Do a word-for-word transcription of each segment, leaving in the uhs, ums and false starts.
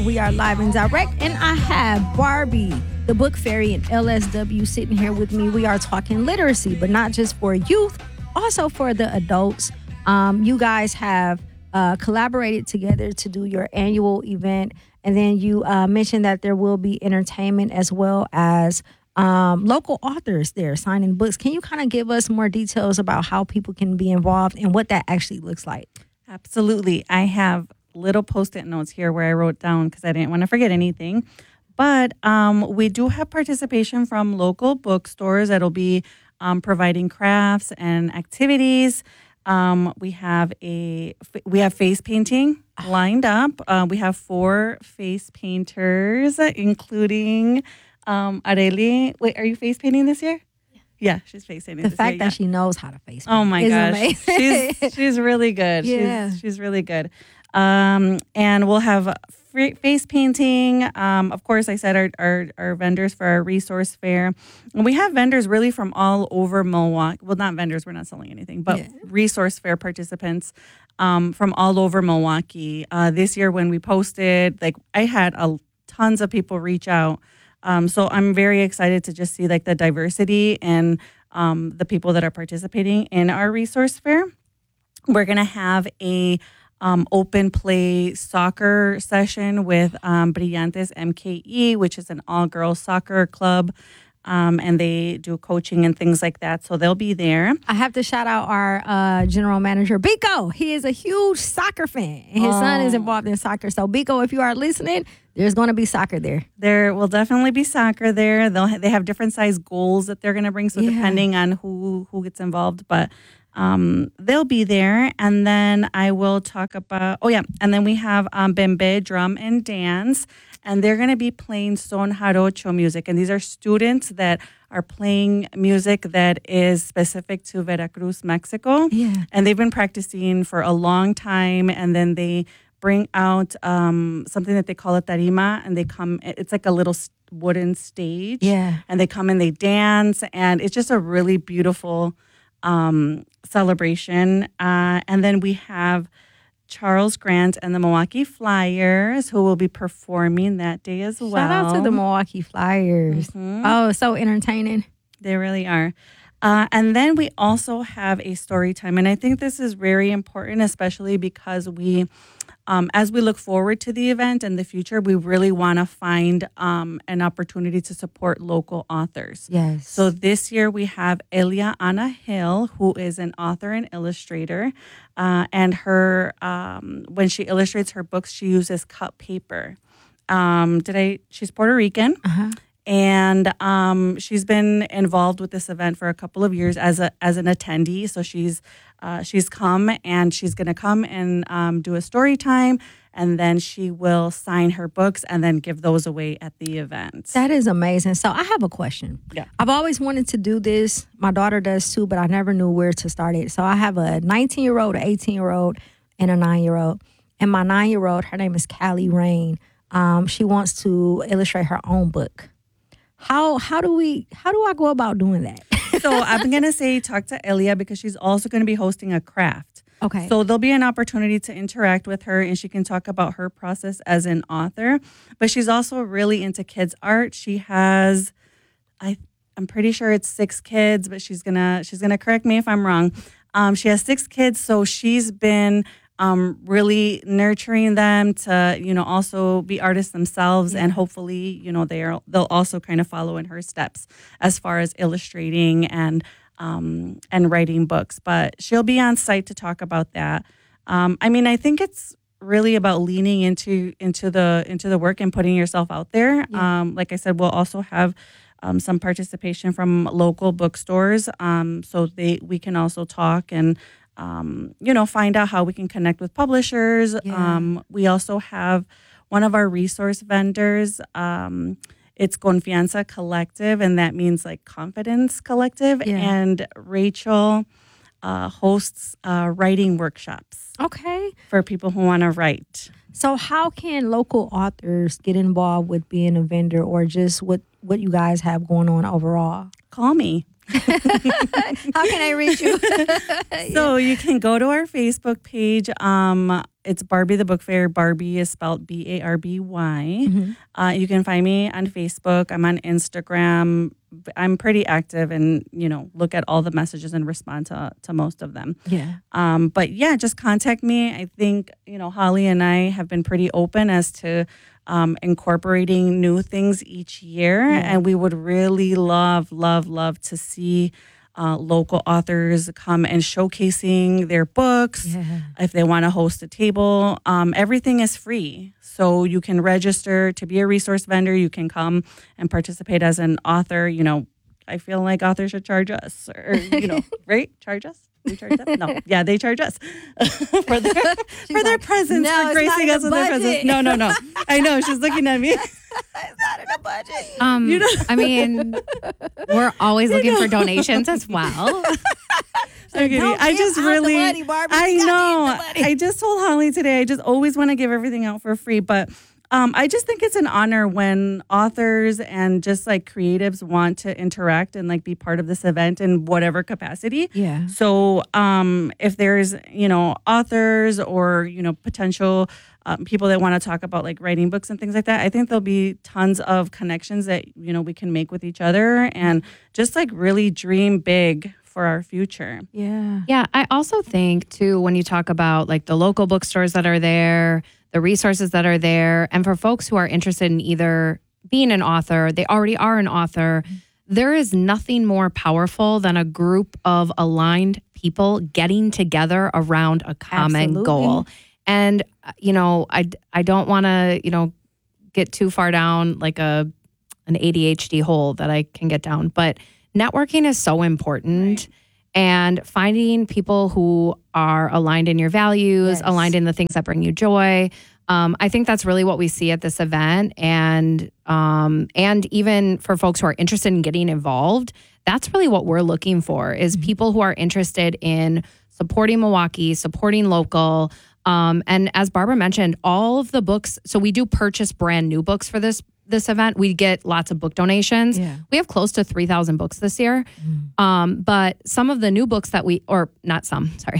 We are live and direct, and I have Barbie, the book fairy, and L S W sitting here with me. We are talking literacy, but not just for youth, also for the adults. Um, you guys have uh, collaborated together to do your annual event, and then you uh, mentioned that there will be entertainment as well as um, local authors there signing books. Can you kind of give us more details about how people can be involved and what that actually looks like? Absolutely. I have little post-it notes here where I wrote down because I didn't want to forget anything. But um, we do have participation from local bookstores that'll be um, providing crafts and activities. Um, we have a we have face painting lined up. Uh, we have four face painters, including um, Areli. Wait, are you face painting this year? Yeah, she's face painting. The this fact year, that yeah. she knows how to face paint Oh my is gosh, amazing. she's she's really good. Yeah. She's she's really good. Um, and we'll have free face painting. Um, of course, I said our, our our vendors for our resource fair, and we have vendors really from all over Milwaukee. Well, not vendors, we're not selling anything, but Yeah. resource fair participants um, from all over Milwaukee. Uh, this year, when we posted, like I had a tons of people reach out. Um, so I'm very excited to just see like the diversity and um, the people that are participating in our resource fair. We're going to have a um, open play soccer session with um, Brillantes M K E, which is an all-girls soccer club, um, and they do coaching and things like that. So they'll be there. I have to shout out our uh, general manager, Biko. He is a huge soccer fan, and his oh. son is involved in soccer. So, Biko, if you are listening, there's going to be soccer there. There will definitely be soccer there. They'll ha- they have different size goals that they're going to bring, so Yeah. depending on who who gets involved, but um, they'll be there. And then I will talk about, oh yeah, and then we have um, Bembe Drum and Dance, and they're going to be playing Son Jarocho music. And these are students that are playing music that is specific to Veracruz, Mexico. Yeah. And they've been practicing for a long time, and then they bring out um, something that they call a tarima, and they come, it's like a little wooden stage. Yeah. And they come and they dance, and it's just a really beautiful um, celebration. Uh, and then we have Charles Grant and the Milwaukee Flyers, who will be performing that day as well. Shout out to the Milwaukee Flyers. Mhm. Oh, so entertaining. They really are. Uh, and then we also have a story time. And I think this is very important, especially because we, um, as we look forward to the event in the future, we really want to find um, an opportunity to support local authors. Yes. So this year we have Elia Anna Hill, who is an author and illustrator. Uh, and her, um, when she illustrates her books, she uses cut paper. Um, did I? She's Puerto Rican. Uh-huh. And um, she's been involved with this event for a couple of years as a as an attendee. So she's uh, she's come and she's going to come and um, do a story time, and then she will sign her books and then give those away at the event. That is amazing. So I have a question. Yeah. I've always wanted to do this. My daughter does too, but I never knew where to start it. So I have a nineteen-year-old, an eighteen-year-old, and a nine-year-old. And my nine-year-old, her name is Callie Rain. Um, she wants to illustrate her own book. How how do we how do I go about doing that? So I'm going to say talk to Elia because she's also going to be hosting a craft. Okay. So there'll be an opportunity to interact with her, and she can talk about her process as an author. But she's also really into kids art. She has, I I'm pretty sure it's six kids, but she's gonna she's gonna correct me if I'm wrong. Um, she has six kids, so she's been um, really nurturing them to, you know, also be artists themselves, Yeah. and hopefully, you know, they're they'll also kind of follow in her steps as far as illustrating and um, and writing books. But she'll be on site to talk about that. Um, I mean, I think it's really about leaning into into the into the work and putting yourself out there. Yeah. Um, like I said, we'll also have um, some participation from local bookstores, um, so they we can also talk and um, you know find out how we can connect with publishers. Yeah. Um, we also have one of our resource vendors. Um, it's Confianza Collective, and that means like Confidence Collective. Yeah. And Rachel uh, hosts uh, writing workshops Okay. for people who want to write. So how can local authors get involved with being a vendor, or just what what you guys have going on overall. Call me. How can I reach you? So you can go to our Facebook page. Um, it's Barbie the Book Fair. Barbie is spelled B A R B Y. Mm-hmm. Uh, you can find me on Facebook. I'm on Instagram. I'm pretty active and, you know, look at all the messages and respond to, to most of them. Yeah. Um, but yeah, just contact me. I think, you know, Holly and I have been pretty open as to um, incorporating new things each year. Yeah. And we would really love, love, love to see uh, local authors come and showcasing their books. Yeah. If they want to host a table, um, everything is free. So you can register to be a resource vendor. You can come and participate as an author. You know, I feel like authors should charge us, or, you know, right? Charge us? We charge them? No. Yeah, they charge us for their, for their like, presence, "No, for it's gracing not us in with the their budget." presence. No, no, no. I know. She's looking at me. It's not in the budget. Um, You know- I mean, we're always looking for donations as well. I'm kidding. Don't I give just out the really, money, Barbie. I You gotta know. give the money. I just told Holly today, I just always want to give everything out for free. But um, I just think it's an honor when authors and just like creatives want to interact and like be part of this event in whatever capacity. Yeah. So um, if there's, you know, authors or, you know, potential um, people that want to talk about like writing books and things like that, I think there'll be tons of connections that, you know, we can make with each other and just like really dream big for our future. Yeah. Yeah, I also think too, when you talk about like the local bookstores that are there, the resources that are there, and for folks who are interested in either being an author, they already are an author, there is nothing more powerful than a group of aligned people getting together around a common Absolutely. goal. And, uh, you know, I, I don't want to, you know, get too far down like a an A D H D hole that I can get down, but networking is so important. Right. And finding people who are aligned in your values, Yes. aligned in the things that bring you joy. Um, I think that's really what we see at this event. And um, and even for folks who are interested in getting involved, that's really what we're looking for is people who are interested in supporting Milwaukee, supporting local. Um, and as Barbara mentioned, all of the books, so we do purchase brand new books for this this event. We get lots of book donations. Yeah. We have close to three thousand books this year. Um, but some of the new books that we, or not some, sorry,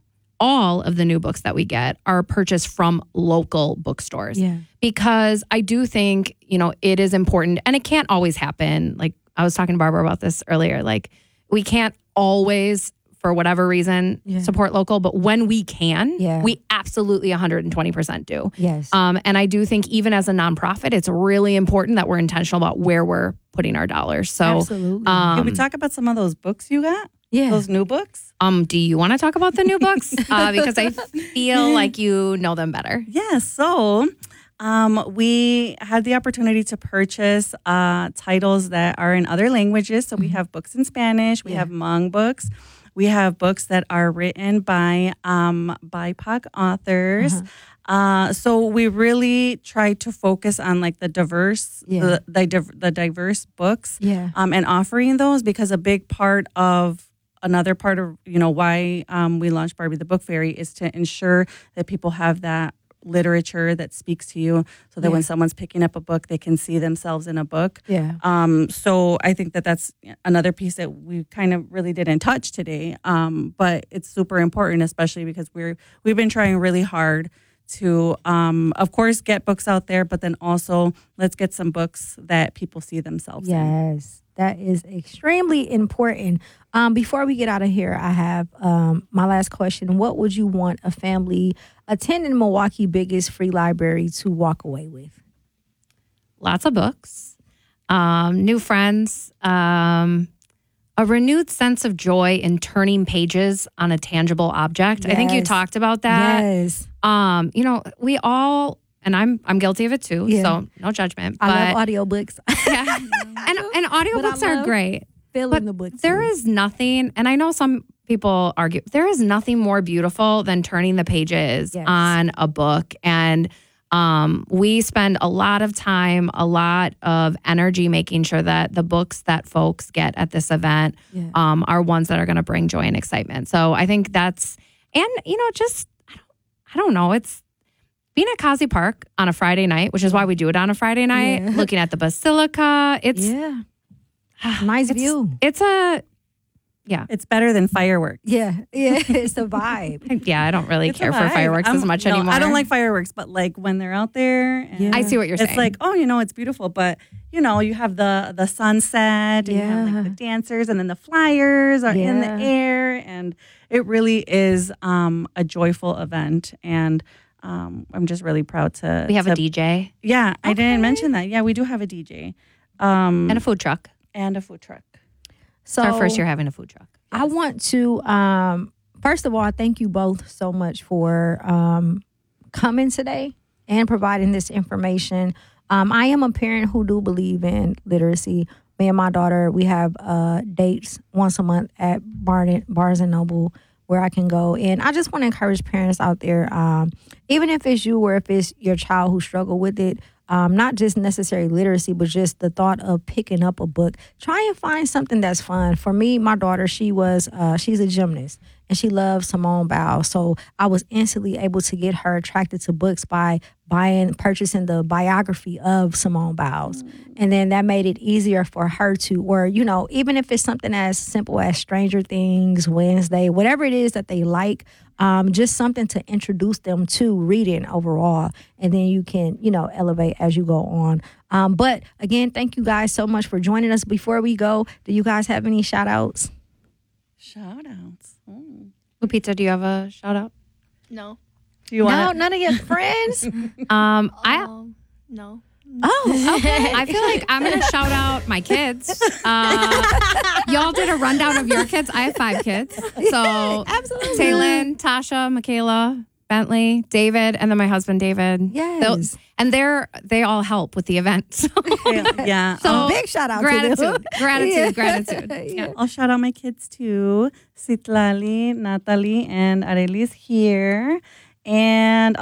all of the new books that we get are purchased from local bookstores. Yeah. Because I do think, you know, it is important and it can't always happen. Like I was talking to Barbara about this earlier. Like we can't always, for whatever reason, Yeah. support local, but when we can, Yeah. we absolutely one hundred twenty percent do. Yes. Um, and I do think even as a nonprofit, it's really important that we're intentional about where we're putting our dollars. So, Absolutely. um, Can we talk about some of those books you got? yeah. Those new books? um, do you want to talk about the new books? Uh, because I feel like you know them better. Yeah, so um, we had the opportunity to purchase uh, titles that are in other languages. So we have books in Spanish, we Yeah. have Hmong books, we have books that are written by um, B I P O C authors. Uh, so we really try to focus on like the diverse, Yeah. the, the div- the diverse books, Yeah. um, and offering those because a big part of another part of you know why um, we launched Barbie the Book Fairy is to ensure that people have that literature that speaks to you, so that Yeah. when someone's picking up a book, they can see themselves in a book. Yeah. Um, so I think that that's another piece that we kind of really didn't touch today. Um, but it's super important, especially because we're we've been trying really hard to, um, of course, get books out there, but then also let's get some books that people see themselves in. Yes, that is extremely important. Um, before we get out of here, I have um, my last question. What would you want a family attending Milwaukee biggest free library to walk away with? Lots of books, um, new friends, um, a renewed sense of joy in turning pages on a tangible object. I think you Yes. talked about that. Yes. Um, you know, we all, and I'm I'm guilty of it too. Yeah. So no judgment. I but love audiobooks. yeah. and and But I audiobooks are love great. Feeling But the books. there too. is nothing, and I know some people argue, there is nothing more beautiful than turning the pages Yes. on a book. And um, we spend a lot of time, a lot of energy making sure that the books that folks get at this event Yeah. um, are ones that are going to bring joy and excitement. So I think that's, and, you know, just, I don't, I don't know, it's, being at Kazi Park on a Friday night, which is why we do it on a Friday night, Yeah. looking at the basilica. It's Yeah. Nice it's, view. It's a yeah. It's better than fireworks. Yeah. Yeah. It's the vibe. Yeah, I don't really It's a care for vibe. fireworks I'm- as much no, anymore. I don't like fireworks, but like when they're out there, and Yeah. I see what you're it's saying. like, oh, you know, it's beautiful, but you know, you have the the sunset, and you have Yeah. like the dancers, and then the flyers are in Yeah. the air, and it really is um, a joyful event, and um, I'm just really proud to. we have to, a D J Yeah, I Okay. didn't mention that. Yeah, we do have a D J um, and a food truck. and a food truck. So It's our first year having a food truck. I want to um first of all thank you both so much for um coming today and providing this information. Um I am a parent who do believe in literacy. Me and my daughter, we have uh dates once a month at Barn Barnes and Noble where I can go. And I just want to encourage parents out there, um, even if it's you or if it's your child who struggle with it, um, not just necessarily literacy, but just the thought of picking up a book. Try and find something that's fun. For me, my daughter, she was, uh, she's a gymnast and she loves Simone Biles. So I was instantly able to get her attracted to books by buying, purchasing the biography of Simone Biles. And then that made it easier for her to, or, you know, even if it's something as simple as Stranger Things, Wednesday, whatever it is that they like, um, just something to introduce them to reading overall. And then you can, you know, elevate as you go on. Um, but again, thank you guys so much for joining us. Before we go, do you guys have any shout outs? Shout outs. Oh. Lupita, do you have a shout out? No. Do you No, want? none of your friends? Um, I Um, no. Oh, okay. I feel like I'm gonna shout out my kids. Uh, y'all did a rundown of your kids. I have five kids. So Absolutely. Taylin, Tasha, Michaela, Bentley, David, and then my husband David. Yes. They'll- and they're they all help with the event. So Yeah. yeah. So- I'll- Big shout out to gratitude, them. gratitude, Yeah. gratitude. Yeah. I'll shout out my kids too, Citlali, Natalie, and Arelis here. And